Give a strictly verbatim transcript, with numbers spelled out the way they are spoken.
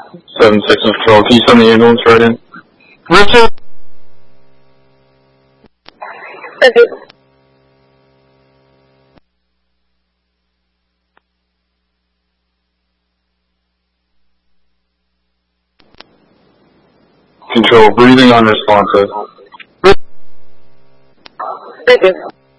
seven six and control. Can you send the ambulance right in? Richard? Okay. Control, breathing unresponsive. Thank you.